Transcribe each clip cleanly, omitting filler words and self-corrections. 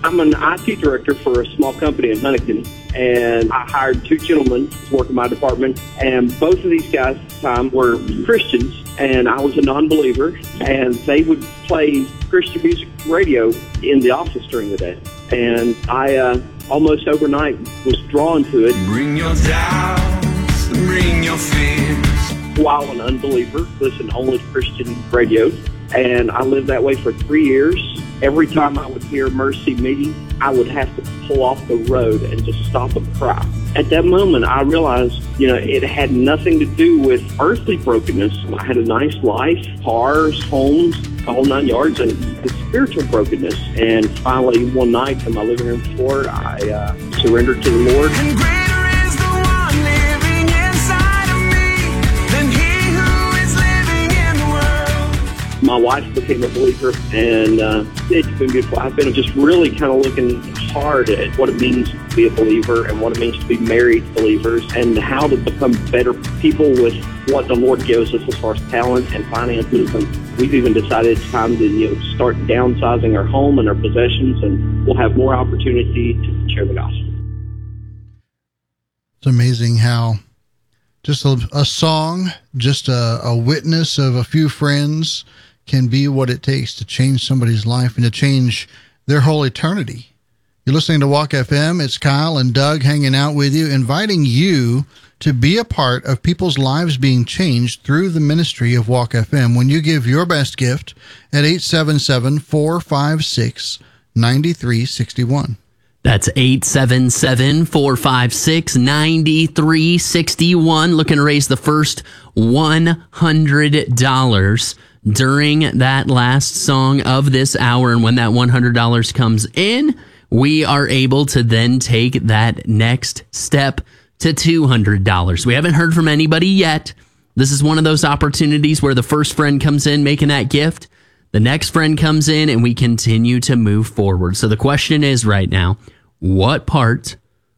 I'm an IT director for a small company in Huntington, and I hired two gentlemen to work in my department, and both of these guys at the time were Christians, and I was a non-believer, and they would play Christian music radio in the office during the day. And I almost overnight was drawn to it. Bring your doubts, bring your fears. While an unbeliever, listened only to Christian radio, and I lived that way for 3 years. Every time I would hear Mercy Me, I would have to pull off the road and just stop and cry. At that moment, I realized, it had nothing to do with earthly brokenness. I had a nice life, cars, homes, the whole 9 yards, and the spiritual brokenness. And finally, one night on my living room floor, I surrendered to the Lord. And greater is the one living inside of me than he who is living in the world. My wife became a believer, and it's been beautiful. I've been just really kind of looking hard at what it means to be a believer and what it means to be married believers and how to become better people with what the Lord gives us as far as talent and finances. And we've even decided it's time to start downsizing our home and our possessions, and we'll have more opportunity to share the gospel. It's amazing how just a song, just a witness of a few friends can be what it takes to change somebody's life and to change their whole eternity. You're listening to Walk FM. It's Kyle and Doug hanging out with you, inviting you to be a part of people's lives being changed through the ministry of Walk FM. When you give your best gift at 877-456-9361. That's 877-456-9361. Looking to raise the first $100 during that last song of this hour. And when that $100 comes in, we are able to then take that next step to $200. We haven't heard from anybody yet. This is one of those opportunities where the first friend comes in making that gift, the next friend comes in, and we continue to move forward. So the question is right now, what part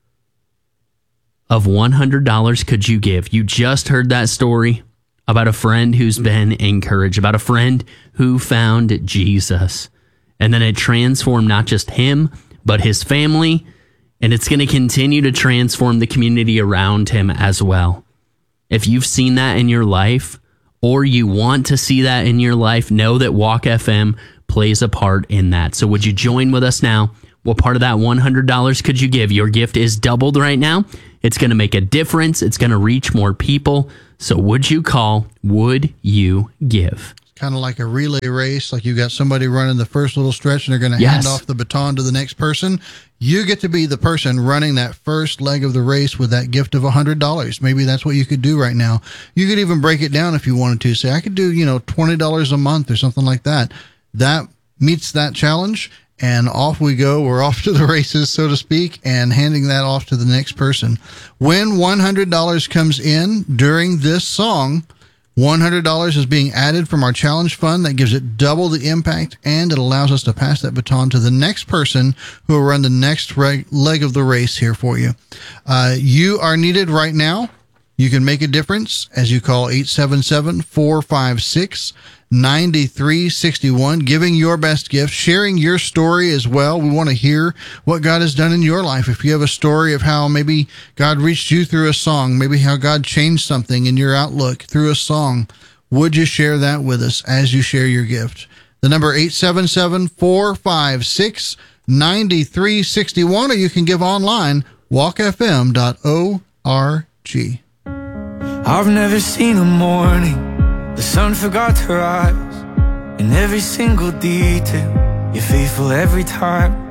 of $100 could you give? You just heard that story about a friend who's been encouraged, about a friend who found Jesus. And then it transformed not just him, but his family, and it's going to continue to transform the community around him as well. If you've seen that in your life, or you want to see that in your life, know that Walk FM plays a part in that. So would you join with us now? What part of that $100 could you give? Your gift is doubled right now. It's going to make a difference. It's going to reach more people. So would you call? Would you give? Kind of like a relay race, like you got somebody running the first little stretch and they're going to hand off the baton to the next person. You get to be the person running that first leg of the race with that gift of $100. Maybe that's what you could do right now. You could even break it down if you wanted to. Say, I could do, $20 a month or something like that. That meets that challenge, and off we go. We're off to the races, so to speak, and handing that off to the next person. When $100 comes in during this song, $100 is being added from our challenge fund. That gives it double the impact, and it allows us to pass that baton to the next person who will run the next leg of the race here for you. You are needed right now. You can make a difference as you call 877-456-9361, giving your best gift, sharing your story as well. We want to hear what God has done in your life. If you have a story of how maybe God reached you through a song, maybe how God changed something in your outlook through a song, would you share that with us as you share your gift? The number 877-456-9361, or you can give online, walkfm.org. I've never seen a morning the sun forgot to rise. In every single detail, you're faithful every time.